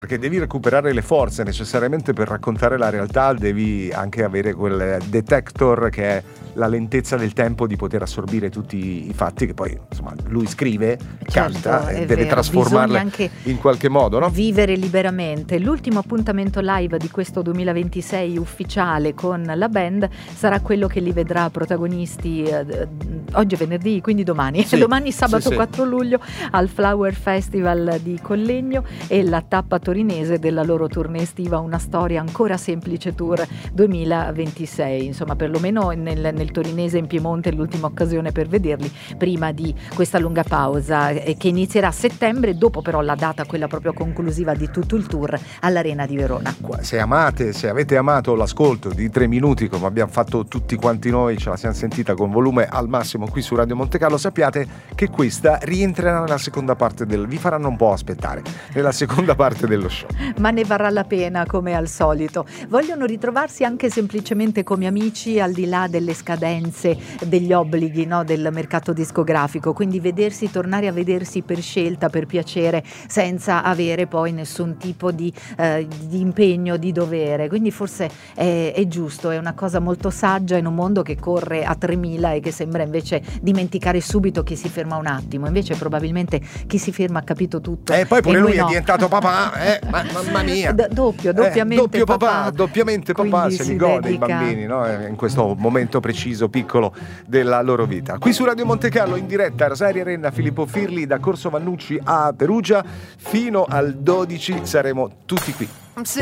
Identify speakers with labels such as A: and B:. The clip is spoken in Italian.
A: Perché devi recuperare le forze necessariamente per raccontare la realtà, devi anche avere quel detector che è la lentezza del tempo di poter assorbire tutti i fatti che poi insomma lui scrive, canta e deve trasformarle anche in qualche modo, no?
B: Vivere liberamente. L'ultimo appuntamento live di questo 2026 ufficiale con la band sarà quello che li vedrà protagonisti oggi è venerdì, quindi domani,
A: sì,
B: domani sabato
A: sì.
B: 4 luglio al Flower Festival di Collegno, e la tappa torinese della loro tournée estiva Una storia ancora semplice tour 2026. Insomma, perlomeno nel torinese in Piemonte è l'ultima occasione per vederli prima di questa lunga pausa che inizierà a settembre, dopo però la data quella proprio conclusiva di tutto il tour all'Arena di Verona.
A: Se avete amato l'ascolto di 3 minuti come abbiamo fatto tutti quanti noi, ce la siamo sentita con volume al massimo qui su Radio Montecarlo, sappiate che questa rientrerà nella seconda parte vi faranno un po' aspettare nella seconda parte dello show.
B: Ma ne varrà la pena come al solito. Vogliono ritrovarsi anche semplicemente come amici al di là delle scadenze, degli obblighi, no, del mercato discografico, quindi tornare a vedersi per scelta, per piacere, senza avere poi nessun tipo di impegno, di dovere. Quindi forse è giusto, è una cosa molto saggia in un mondo che corre a 3000 e che sembra invece dimenticare subito chi si ferma un attimo. Invece probabilmente chi si ferma ha capito tutto.
A: Poi pure lui
B: no.
A: È diventato papà, mamma mia.
B: Doppiamente papà.
A: Doppiamente papà, se li gode i bambini, no? In questo momento preciso, piccolo della loro vita. Qui su Radio Montecarlo in diretta Rosaria Renna, Filippo Firli, da Corso Vannucci a Perugia fino al 12 saremo tutti qui.